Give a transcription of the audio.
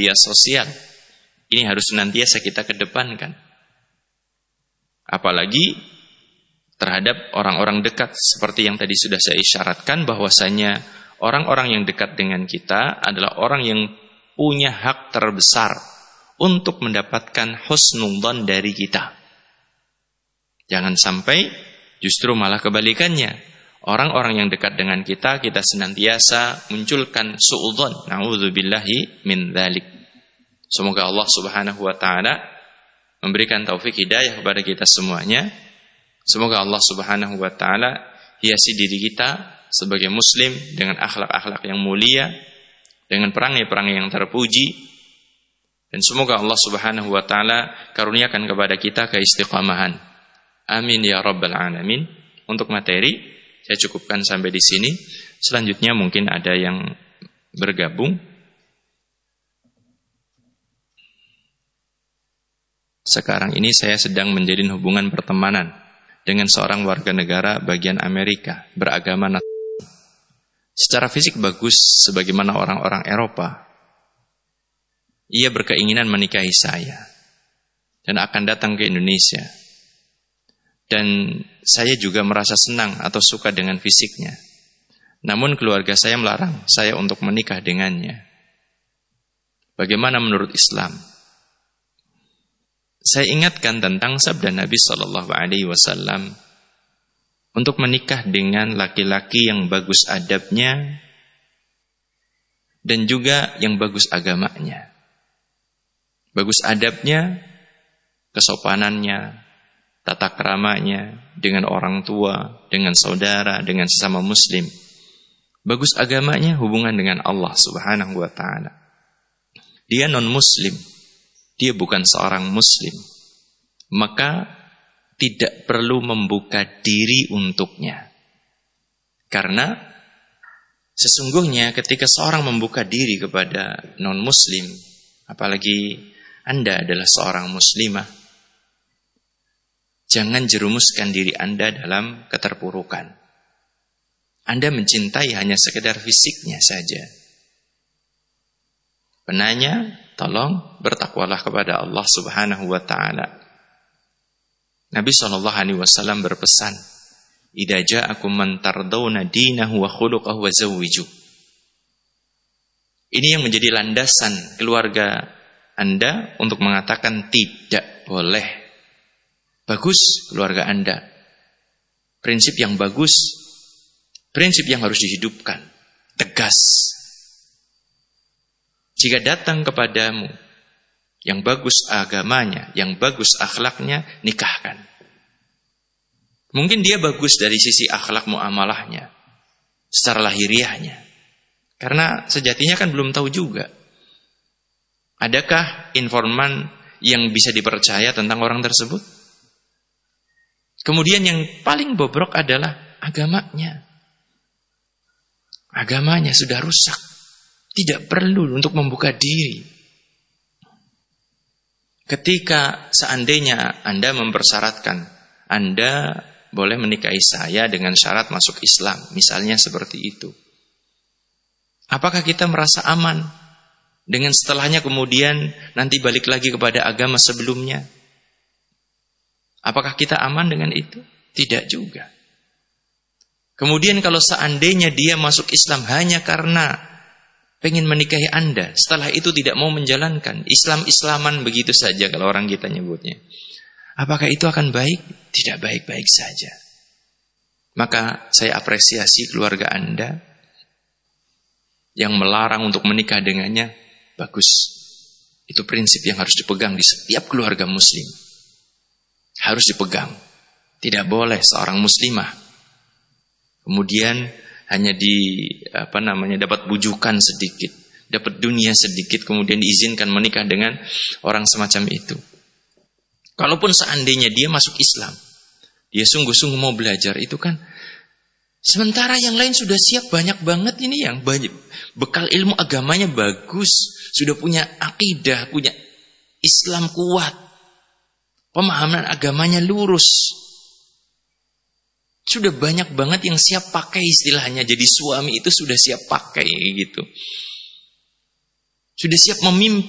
media sosial. Ini harus senantiasa kita kedepankan. Apalagi terhadap orang-orang dekat, seperti yang tadi sudah saya isyaratkan, bahwasanya orang-orang yang dekat dengan kita adalah orang yang punya hak terbesar untuk mendapatkan husnudzon dari kita. Jangan sampai justru malah kebalikannya. Orang-orang yang dekat dengan kita, kita senantiasa munculkan su'udzon. Na'udzubillahi min dzalik. Semoga Allah Subhanahu wa taala memberikan taufik hidayah kepada kita semuanya. Semoga Allah Subhanahu wa taala hiasi diri kita sebagai muslim dengan akhlak-akhlak yang mulia, dengan perangai-perangai yang terpuji. Dan semoga Allah Subhanahu wa taala karuniakan kepada kita keistiqamahan. Amin ya rabbal alamin. Untuk materi saya cukupkan sampai di sini. Selanjutnya mungkin ada yang bergabung. Sekarang ini saya sedang menjalin hubungan pertemanan dengan seorang warga negara bagian Amerika beragama Nasrani. Secara fisik bagus sebagaimana orang-orang Eropa. Ia berkeinginan menikahi saya dan akan datang ke Indonesia. Dan saya juga merasa senang atau suka dengan fisiknya. Namun keluarga saya melarang saya untuk menikah dengannya. Bagaimana menurut Islam? Saya ingatkan tentang sabda Nabi SAW untuk menikah dengan laki-laki yang bagus adabnya dan juga yang bagus agamanya. Bagus adabnya, kesopanannya, tata keramanya dengan orang tua, dengan saudara, dengan sesama muslim. Bagus agamanya, hubungan dengan Allah Subhanahu wa taala. Dia non-muslim, dia bukan seorang muslim. Maka tidak perlu membuka diri untuknya. Karena sesungguhnya ketika seorang membuka diri kepada non-muslim, apalagi Anda adalah seorang muslimah, jangan jerumuskan diri Anda dalam keterpurukan. Anda mencintai hanya sekedar fisiknya saja. Penanya, tolong bertakwalah kepada Allah Subhanahu wa taala. Nabi SAW berpesan, "Idza ja'akum man tardawna dinahu wa khuluquhu wa zawwiju." Ini yang menjadi landasan keluarga Anda untuk mengatakan tidak boleh. Bagus keluarga Anda. Prinsip yang bagus, prinsip yang harus dihidupkan, tegas. Jika datang kepadamu yang bagus agamanya, yang bagus akhlaknya, nikahkan. Mungkin dia bagus dari sisi akhlak muamalahnya, secara lahiriahnya. Karena sejatinya kan belum tahu juga. Adakah informan yang bisa dipercaya tentang orang tersebut? Kemudian yang paling bobrok adalah agamanya. Agamanya sudah rusak. Tidak perlu untuk membuka diri. Ketika seandainya Anda mempersyaratkan, Anda boleh menikahi saya dengan syarat masuk Islam, misalnya seperti itu. Apakah kita merasa aman dengan setelahnya kemudian nanti balik lagi kepada agama sebelumnya? Apakah kita aman dengan itu? Tidak juga. Kemudian kalau seandainya dia masuk Islam hanya karena pengen menikahi Anda, setelah itu tidak mau menjalankan Islam-Islaman begitu saja kalau orang kita nyebutnya, apakah itu akan baik? Tidak baik-baik saja. Maka saya apresiasi keluarga Anda yang melarang untuk menikah dengannya, bagus. Itu prinsip yang harus dipegang di setiap keluarga muslim. Harus dipegang. Tidak boleh seorang muslimah kemudian hanya dapat bujukan sedikit, dapat dunia sedikit, kemudian diizinkan menikah dengan orang semacam itu. Kalaupun seandainya dia masuk Islam, dia sungguh-sungguh mau belajar, itu kan sementara yang lain sudah siap banyak banget ini, yang bekal ilmu agamanya bagus, sudah punya akidah, punya Islam kuat, pemahaman agamanya lurus. Sudah banyak banget yang siap pakai, istilahnya jadi suami itu sudah siap pakai gitu. Sudah siap memimpin.